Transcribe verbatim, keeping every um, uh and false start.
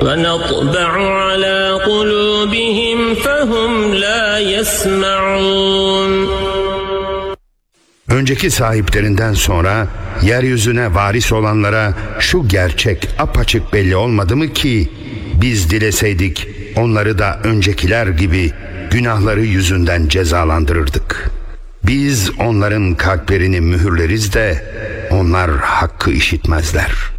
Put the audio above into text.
وَنَطْبَعُ عَلَى قُلُوبِهِمْ فَهُمْ لَا يَسْمَعُونَ. Önceki sahiplerinden sonra yeryüzüne varis olanlara şu gerçek apaçık belli olmadı mı ki biz dileseydik onları da öncekiler gibi günahları yüzünden cezalandırırdık. Biz onların kalplerini mühürleriz de onlar hakkı işitmezler.